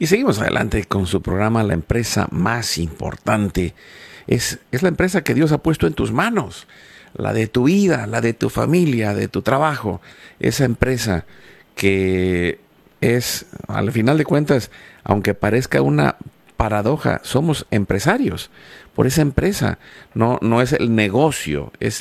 Y seguimos adelante con su programa La empresa más importante. Es la empresa que Dios ha puesto en tus manos, la de tu vida, la de tu familia, de tu trabajo. Esa empresa que es, al final de cuentas, aunque parezca una paradoja, somos empresarios por esa empresa. No es el negocio, es